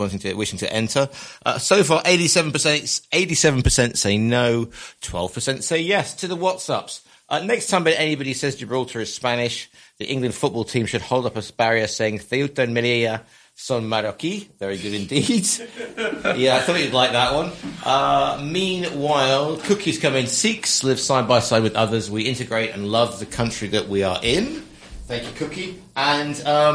wishing to enter. So far, 87% say no, 12% say yes to the WhatsApps. Next time anybody says Gibraltar is Spanish, the England football team should hold up a barrier saying Ceuta and Melilla son Marroquí. Very good indeed. Yeah, I thought you'd like that one. Meanwhile, Cookie's come in. Sikhs live side by side with others. We integrate and love the country that we are in. Thank you, Cookie. And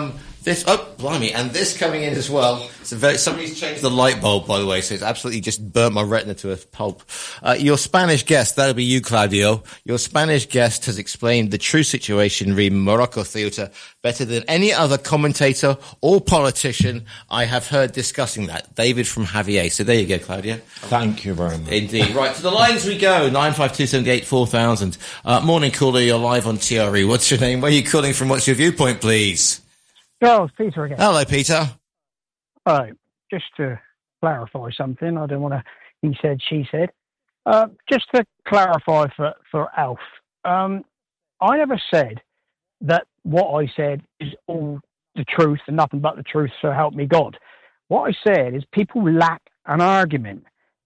and this coming in as well. Somebody's changed the light bulb, by the way, so it's absolutely just burnt my retina to a pulp. Your Spanish guest, that'll be you, Claudio. Your Spanish guest has explained the true situation re Morocco Ceuta better than any other commentator or politician I have heard discussing that. David from Javier. So there you go, Claudio. Thank you very much. Indeed. Right, to the lines we go. 952784000. Morning, caller. You're live on TRE. What's your name? Where are you calling from? What's your viewpoint, please? Charles, Peter again. Hello, Peter. All right, just to clarify something, I don't want to, he said, she said. Just to clarify for Alf, I never said that what I said is all the truth and nothing but the truth, so help me God. What I said is people lack an argument.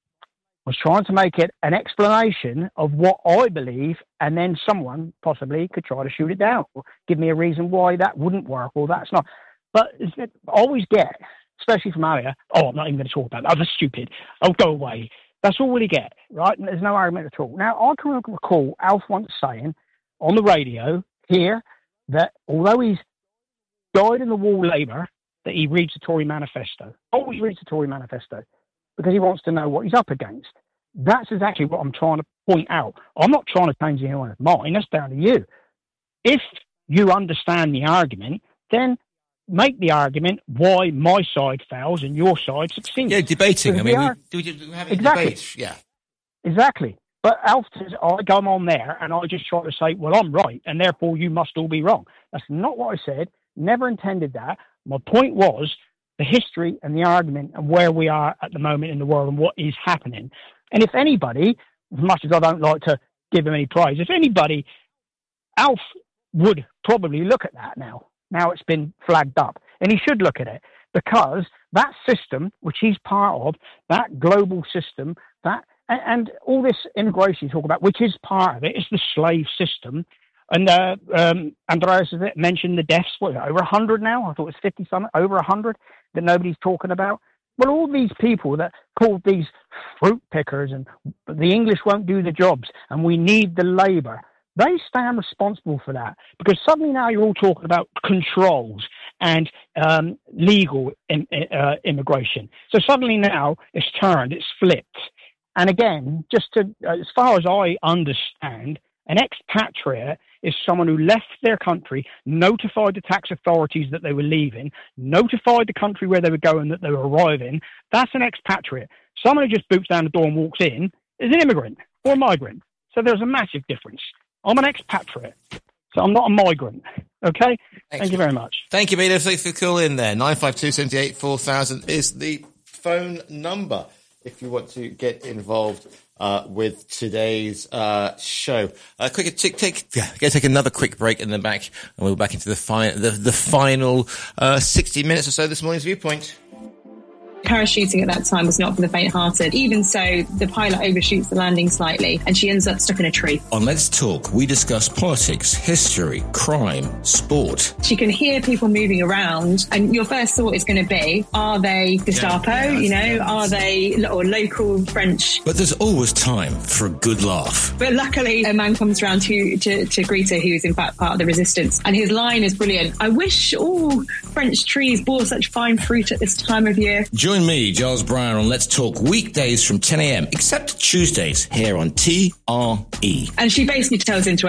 I was trying to make it an explanation of what I believe, and then someone possibly could try to shoot it down or give me a reason why that wouldn't work or that's not. But I always get, especially from Alia, I'm not even going to talk about that. That's stupid. I'll go away. That's all we get, right? And there's no argument at all. Now, I can recall Alf once saying on the radio here that although he's died in the wall Labour, that he reads the Tory manifesto. Always reads the Tory manifesto because he wants to know what he's up against. That's exactly what I'm trying to point out. I'm not trying to change anyone's mind. That's down to you. If you understand the argument, then make the argument why my side fails and your side succeeds. Yeah, debating. I mean, we have a debate. Yeah. Exactly. But Alf says, I go on there and I just try to say, well, I'm right, and therefore you must all be wrong. That's not what I said. Never intended that. My point was the history and the argument and where we are at the moment in the world and what is happening. And if anybody, as much as I don't like to give him any praise, if anybody, Alf would probably look at that now. Now it's been flagged up. And he should look at it because that system, which he's part of, that global system, that and all this immigration you talk about, which is part of it, is the slave system. And Andreas mentioned the deaths, over 100 now? I thought it was 50-something, over 100 that nobody's talking about. Well, all these people that called these fruit pickers and the English won't do the jobs and we need the labour, they stand responsible for that because suddenly now you're all talking about controls and legal immigration. So suddenly now it's turned, it's flipped. And again, just to, as far as I understand, an expatriate is someone who left their country, notified the tax authorities that they were leaving, notified the country where they were going that they were arriving. That's an expatriate. Someone who just boots down the door and walks in is an immigrant or a migrant. So there's a massive difference. I'm an expatriate, so I'm not a migrant. Okay? Thank you very much. Thank you, Peter. Thanks for calling in there. 952-78-4000 is the phone number if you want to get involved with today's show. Take another quick break and then back, and we'll back into the final 60 minutes or so this morning's Viewpoint. Parachuting at that time was not for the faint-hearted. Even so, the pilot overshoots the landing slightly and she ends up stuck in a tree. On Let's Talk, we discuss politics, history, crime, sport. She can hear people moving around and your first thought is going to be, are they Gestapo? Are they or local French? But there's always time for a good laugh. But luckily, a man comes around to greet her, who's in fact part of the resistance. And his line is brilliant. I wish all French trees bore such fine fruit at this time of year. Join me, Giles Brown, on Let's Talk weekdays from 10 a.m, except Tuesdays, here on TRE. And she basically tells him to